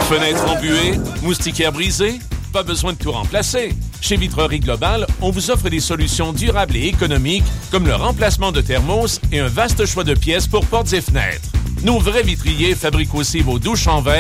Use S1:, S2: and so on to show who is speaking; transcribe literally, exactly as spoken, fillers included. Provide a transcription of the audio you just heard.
S1: Fenêtres embuées? Moustiquaires brisées? Pas besoin de tout remplacer. Chez Vitrerie Globale, on vous offre des solutions durables et économiques comme le remplacement de thermos et un vaste choix de pièces pour portes et fenêtres. Nos vrais vitriers fabriquent aussi vos douches en verre